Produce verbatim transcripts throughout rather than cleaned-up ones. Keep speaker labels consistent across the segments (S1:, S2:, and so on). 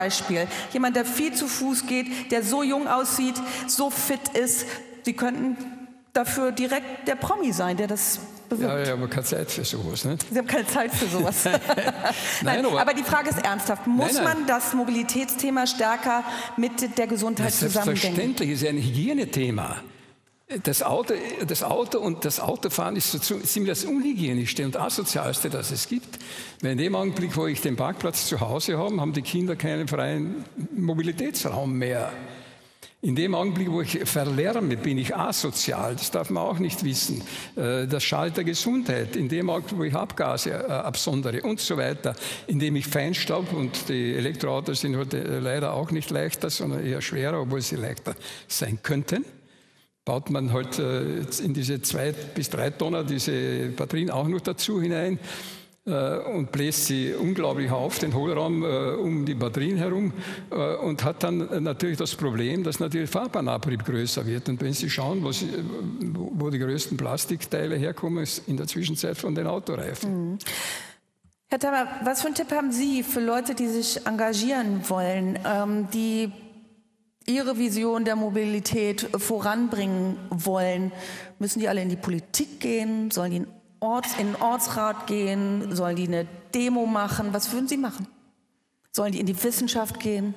S1: Beispiel. Jemand, der viel zu Fuß geht, der so jung aussieht, so fit ist. Sie könnten dafür direkt der Promi sein, der das bewirkt.
S2: Ja, ja, aber keine Zeit für sowas. Nicht?
S1: Sie haben keine Zeit für sowas. nein,
S2: nein, aber,
S1: aber die Frage ist ernsthaft. Muss
S2: nein, nein.
S1: man das Mobilitätsthema stärker mit der Gesundheit zusammendenken?
S2: Selbstverständlich ist ein Hygienethema. Das Auto, das Auto und das Autofahren ist so ziemlich das Unhygienischste und Asozialste, das es gibt. Weil in dem Augenblick, wo ich den Parkplatz zu Hause habe, haben die Kinder keinen freien Mobilitätsraum mehr. In dem Augenblick, wo ich verlärme, bin ich asozial. Das darf man auch nicht wissen. Das schadet der Gesundheit. In dem Augenblick, wo ich Abgase absondere und so weiter. Indem ich Feinstaub, und die Elektroautos sind heute leider auch nicht leichter, sondern eher schwerer, obwohl sie leichter sein könnten, baut man halt in diese zwei bis drei Tonner diese Batterien auch noch dazu hinein und bläst sie unglaublich auf, den Hohlraum um die Batterien herum, und hat dann natürlich das Problem, dass natürlich Fahrbahnabrieb größer wird. Und wenn Sie schauen, wo, sie, wo die größten Plastikteile herkommen, ist in der Zwischenzeit von den Autoreifen.
S1: Mhm. Herr Thammer, was für einen Tipp haben Sie für Leute, die sich engagieren wollen, ähm, die ihre Vision der Mobilität voranbringen wollen? Müssen die alle in die Politik gehen? Sollen die in, Orts-, in den Ortsrat gehen? Sollen die eine Demo machen? Was würden Sie machen? Sollen die in die Wissenschaft gehen?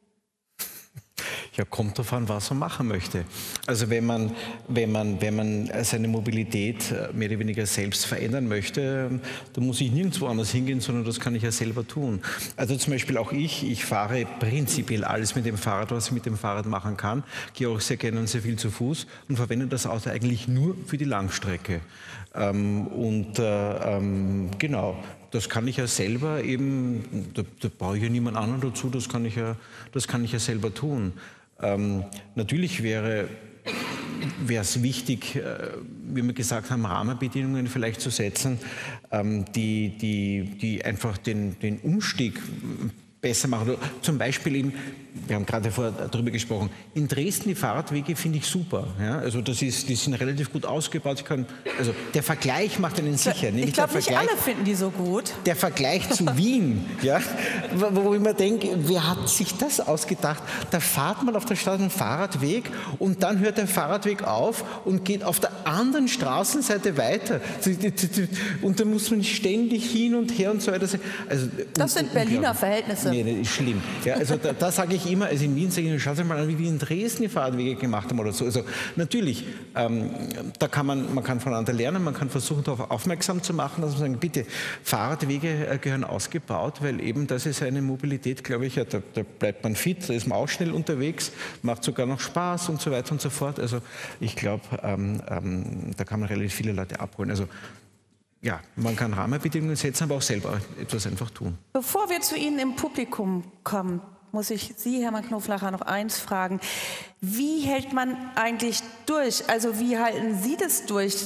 S3: Ja, kommt darauf an, was man machen möchte. Also wenn man, wenn man, wenn man seine Mobilität mehr oder weniger selbst verändern möchte, dann muss ich nirgendwo anders hingehen, sondern das kann ich ja selber tun. Also zum Beispiel auch ich, ich fahre prinzipiell alles mit dem Fahrrad, was ich mit dem Fahrrad machen kann, gehe auch sehr gerne und sehr viel zu Fuß und verwende das Auto eigentlich nur für die Langstrecke. Ähm, und äh, ähm, genau. Das kann ich ja selber eben, da, da brauche ich ja niemand anderen dazu, das kann ich ja, das kann ich ja selber tun. Ähm, natürlich wäre es wichtig, äh, wie wir gesagt haben, Rahmenbedingungen vielleicht zu setzen, ähm, die, die, die einfach den, den Umstieg besser machen. Zum Beispiel eben, wir haben gerade vorher darüber gesprochen, in Dresden die Fahrradwege finde ich super. Ja? Also das ist, die sind relativ gut ausgebaut. Ich kann, also der Vergleich macht einen sicher.
S1: Ich glaube, nicht alle finden die so gut.
S3: Der Vergleich zu Wien, ja? wo, wo ich mir denke, wer hat sich das ausgedacht? Da fährt man auf der Straße einen Fahrradweg und dann hört der Fahrradweg auf und geht auf der anderen Straßenseite weiter. Und da muss man ständig hin und her und so weiter. Also,
S1: das sind Berliner Verhältnisse.
S3: Nee, das ist schlimm. Ja, also da, da sage ich immer, also in Wien sage ich, schaut euch mal an, wie wir in Dresden die Fahrradwege gemacht haben oder so. Also natürlich, ähm, da kann man, man kann voneinander lernen, man kann versuchen, darauf aufmerksam zu machen, dass man sagen, bitte, Fahrradwege äh, gehören ausgebaut, weil eben das ist eine Mobilität, glaube ich, ja, da, da bleibt man fit, da ist man auch schnell unterwegs, macht sogar noch Spaß und so weiter und so fort. Also ich glaube, ähm, ähm, da kann man relativ viele Leute abholen. Also ja, man kann Rahmenbedingungen setzen, aber auch selber etwas einfach tun.
S1: Bevor wir zu Ihnen im Publikum kommen, muss ich Sie, Hermann Knoflacher, noch eins fragen. Wie hält man eigentlich durch? Also wie halten Sie das durch,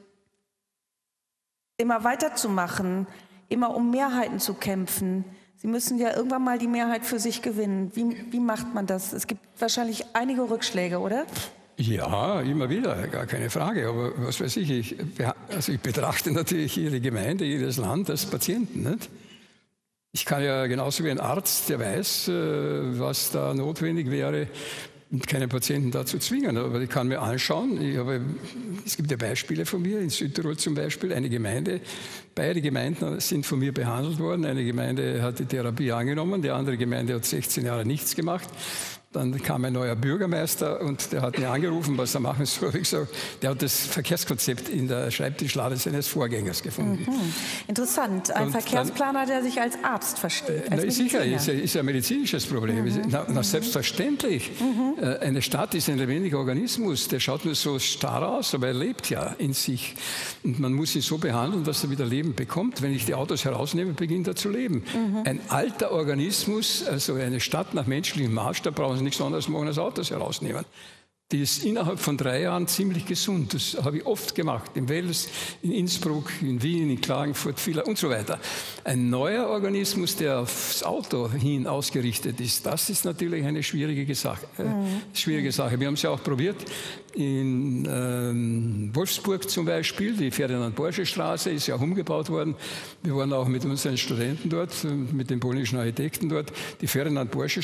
S1: immer weiterzumachen, immer um Mehrheiten zu kämpfen? Sie müssen ja irgendwann mal die Mehrheit für sich gewinnen. Wie, wie macht man das? Es gibt wahrscheinlich einige Rückschläge, oder?
S2: Ja, immer wieder, gar keine Frage. Aber was weiß ich, ich, also ich betrachte natürlich jede Gemeinde, jedes Land als Patienten. Nicht? Ich kann ja genauso wie ein Arzt, der weiß, was da notwendig wäre, keine Patienten dazu zwingen. Aber ich kann mir anschauen, ich habe, es gibt ja Beispiele von mir, in Südtirol zum Beispiel, eine Gemeinde, beide Gemeinden sind von mir behandelt worden. Eine Gemeinde hat die Therapie angenommen, die andere Gemeinde hat sechzehn Jahre nichts gemacht. Dann kam ein neuer Bürgermeister und der hat mir angerufen, was er machen soll. Ich gesagt, der hat das Verkehrskonzept in der Schreibtischlade seines Vorgängers gefunden.
S1: Mhm. Interessant. Ein
S2: und
S1: Verkehrsplaner, dann, der sich als Arzt versteht. Als
S2: na, sicher, ist ja, ist ja ein medizinisches Problem. Mhm. Na, na, selbstverständlich. Mhm. Eine Stadt ist ein lebendiger Organismus. Der schaut nur so starr aus, aber er lebt ja in sich. Und man muss ihn so behandeln, dass er wieder Leben bekommt. Wenn ich die Autos herausnehme, beginnt er zu leben. Mhm. Ein alter Organismus, also eine Stadt nach menschlichem Maßstab, brauchen Sie nichts anderes machen als Autos herausnehmen. Die ist innerhalb von drei Jahren ziemlich gesund. Das habe ich oft gemacht. In Wels, in Innsbruck, in Wien, in Klagenfurt, Villach und so weiter. Ein neuer Organismus, der aufs Auto hin ausgerichtet ist, das ist natürlich eine schwierige Sache. Äh, mhm. schwierige Sache. Wir haben es ja auch probiert. In ähm, Wolfsburg zum Beispiel, die Ferdinand-Porsche-Straße ist ja auch umgebaut worden. Wir waren auch mit unseren Studenten dort, mit den polnischen Architekten dort. Die Ferdinand-Porsche